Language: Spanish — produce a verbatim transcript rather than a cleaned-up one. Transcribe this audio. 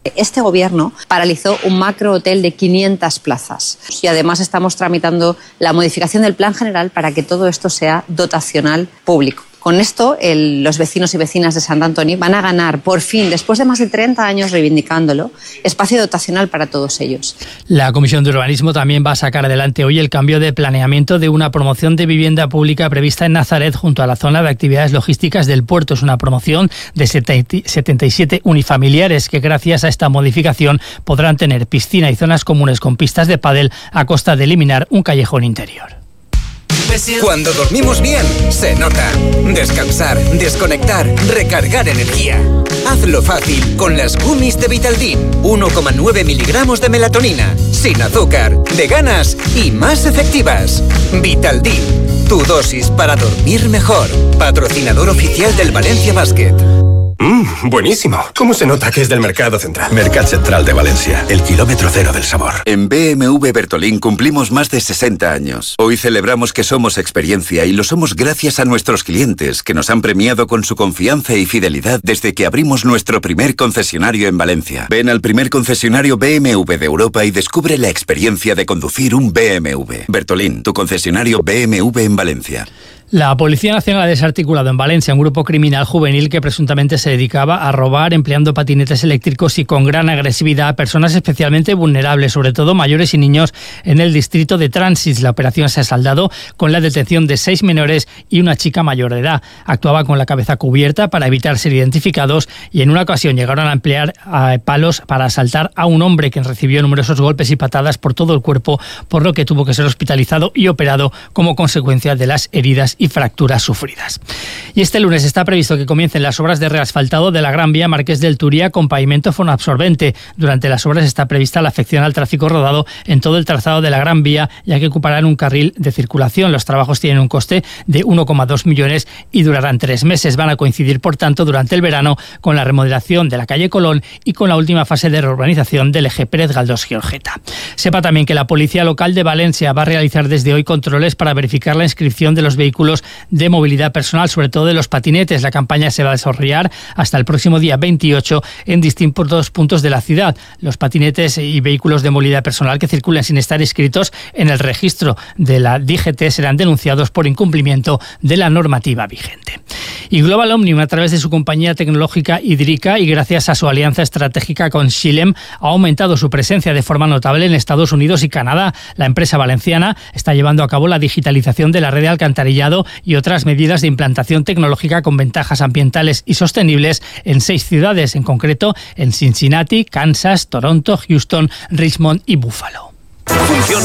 Este gobierno paralizó un macrohotel de quinientas plazas y además estamos tramitando la modificación del plan general para que todo esto sea dotacional público. Con esto, el, los vecinos y vecinas de Sant Antoni van a ganar, por fin, después de más de treinta años reivindicándolo, espacio dotacional para todos ellos. La Comisión de Urbanismo también va a sacar adelante hoy el cambio de planeamiento de una promoción de vivienda pública prevista en Nazaret junto a la zona de actividades logísticas del puerto. Es una promoción de setenta y siete unifamiliares que gracias a esta modificación podrán tener piscina y zonas comunes con pistas de pádel a costa de eliminar un callejón interior. Cuando dormimos bien, se nota. Descansar, desconectar, recargar energía. Hazlo fácil con las gummies de Vitaldin. uno coma nueve miligramos de melatonina, sin azúcar, veganas y más efectivas. Vitaldin, tu dosis para dormir mejor. Patrocinador oficial del Valencia Basket. Mmm, buenísimo. ¿Cómo se nota que es del Mercado Central? Mercat Central de Valencia, el kilómetro cero del sabor. En B M W Bertolín cumplimos más de sesenta años. Hoy celebramos que somos experiencia y lo somos gracias a nuestros clientes, que nos han premiado con su confianza y fidelidad desde que abrimos nuestro primer concesionario en Valencia. Ven al primer concesionario B M W de Europa y descubre la experiencia de conducir un B M W. Bertolín, tu concesionario B M W en Valencia. La Policía Nacional ha desarticulado en Valencia un grupo criminal juvenil que presuntamente se dedicaba a robar empleando patinetes eléctricos y con gran agresividad a personas especialmente vulnerables, sobre todo mayores y niños, en el distrito de Trànsit. La operación se ha saldado con la detención de seis menores y una chica mayor de edad. Actuaba con la cabeza cubierta para evitar ser identificados y en una ocasión llegaron a emplear a palos para asaltar a un hombre que recibió numerosos golpes y patadas por todo el cuerpo, por lo que tuvo que ser hospitalizado y operado como consecuencia de las heridas y fracturas sufridas. Y este lunes está previsto que comiencen las obras de reasfaltado de la Gran Vía Marqués del Turia con pavimento fonoabsorbente. Durante las obras está prevista la afección al tráfico rodado en todo el trazado de la Gran Vía, ya que ocuparán un carril de circulación. Los trabajos tienen un coste de uno coma dos millones y durarán tres meses. Van a coincidir, por tanto, durante el verano con la remodelación de la calle Colón y con la última fase de reurbanización del eje Pérez Galdós-Giorgeta. Sepa también que la Policía Local de Valencia va a realizar desde hoy controles para verificar la inscripción de los vehículos de movilidad personal, sobre todo de los patinetes. La campaña se va a desarrollar hasta el próximo día veintiocho en distintos puntos de la ciudad. Los patinetes y vehículos de movilidad personal que circulen sin estar inscritos en el registro de la D G T serán denunciados por incumplimiento de la normativa vigente. Y Global Omnium, a través de su compañía tecnológica Idrica y gracias a su alianza estratégica con Xylem, ha aumentado su presencia de forma notable en Estados Unidos y Canadá. La empresa valenciana está llevando a cabo la digitalización de la red de alcantarillado y otras medidas de implantación tecnológica con ventajas ambientales y sostenibles en seis ciudades, en concreto en Cincinnati, Kansas, Toronto, Houston, Richmond y Buffalo. Funciona